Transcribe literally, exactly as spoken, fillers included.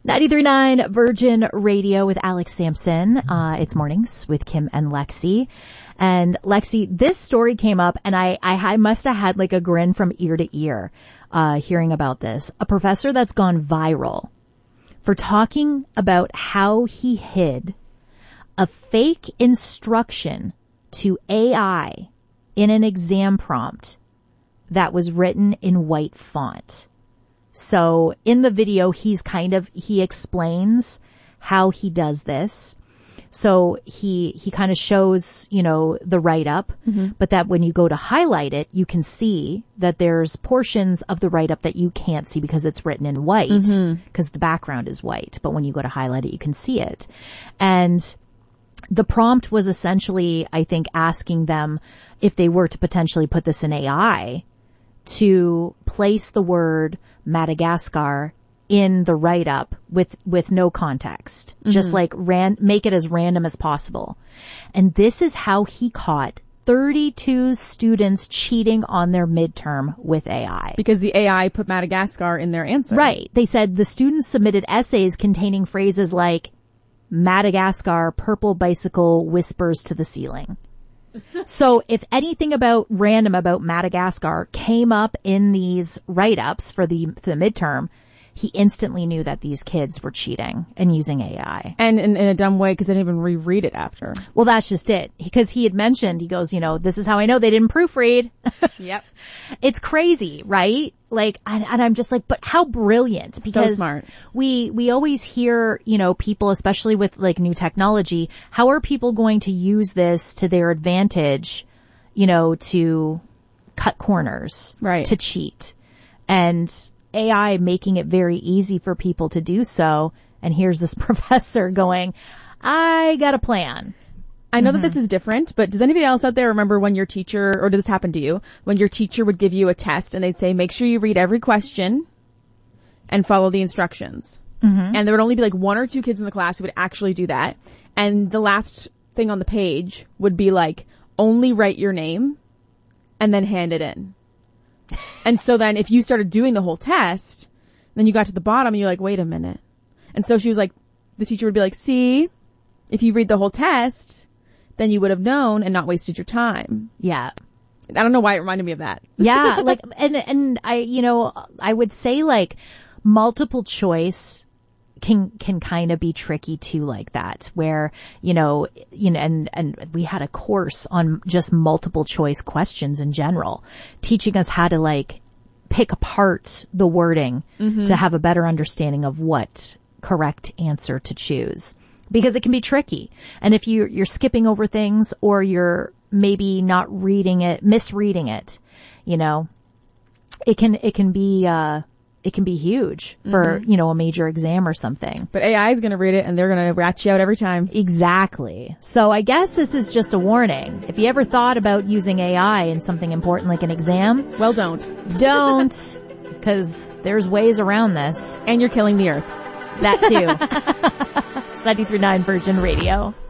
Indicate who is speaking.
Speaker 1: ninety-three point nine Virgin Radio with Alex Sampson. Uh, it's mornings with Kim and Lexi. And Lexi, this story came up and I, I, I must have had like a grin from ear to ear, uh, hearing about this. A professor that's gone viral for talking about how he hid a fake instruction to A I in an exam prompt that was written in white font. So in the video, he's kind of, he explains how he does this. So he, he kind of shows, you know, the write-up, mm-hmm. but that when you go to highlight it, you can see that there's portions of the write-up that you can't see because it's written in white, because mm-hmm. the background is white. But when you go to highlight it, you can see it. And the prompt was essentially, I think, asking them if they were to potentially put this in A I to place the word Madagascar in the write-up with, with no context. Mm-hmm. Just like ran, make it as random as possible. And this is how he caught thirty-two students cheating on their midterm with A I.
Speaker 2: Because the A I put Madagascar in their answer.
Speaker 1: Right. They said the students submitted essays containing phrases like Madagascar, purple bicycle whispers to the ceiling. So if anything about random about Madagascar came up in these write-ups for the, for the midterm, he instantly knew that these kids were cheating and using A I.
Speaker 2: And in, in a dumb way because they didn't even reread it after.
Speaker 1: Well, that's just it. Because he had mentioned, he goes, you know, this is how I know they didn't proofread.
Speaker 2: Yep.
Speaker 1: It's crazy, right? Like, and, and I'm just like, but how brilliant. Because
Speaker 2: so smart.
Speaker 1: we, we always hear, you know, people, especially with like new technology, how are people going to use this to their advantage, you know, to cut corners,
Speaker 2: right?
Speaker 1: To cheat. And A I making it very easy for people to do so. And here's this professor going, I got a plan.
Speaker 2: I know
Speaker 1: mm-hmm.
Speaker 2: that this is different, but does anybody else out there remember when your teacher, or did this happen to you, when your teacher would give you a test and they'd say, make sure you read every question and follow the instructions. Mm-hmm. And there would only be like one or two kids in the class who would actually do that. And the last thing on the page would be like, only write your name and then hand it in. And so then if you started doing the whole test, then you got to the bottom and you're like, wait a minute. And so she was like, the teacher would be like, see, if you read the whole test, then you would have known and not wasted your time.
Speaker 1: Yeah.
Speaker 2: I don't know why it reminded me of that.
Speaker 1: Yeah. Like, and, and I, you know, I would say like multiple choice can, can kind of be tricky too, like that, where, you know, you know, and, and we had a course on just multiple choice questions in general, teaching us how to like pick apart the wording mm-hmm. to have a better understanding of what correct answer to choose. Because it can be tricky. And if you, you're skipping over things or you're maybe not reading it, misreading it, you know, it can, it can be, uh, it can be huge for, mm-hmm. you know, a major exam or something.
Speaker 2: But A I is going to read it and they're going to rat you out every time.
Speaker 1: Exactly. So I guess this is just a warning. If you ever thought about using A I in something important like an exam,
Speaker 2: well, don't.
Speaker 1: Don't. Because there's ways around this.
Speaker 2: And you're killing the earth.
Speaker 1: That too. ninety-three point nine Virgin Radio.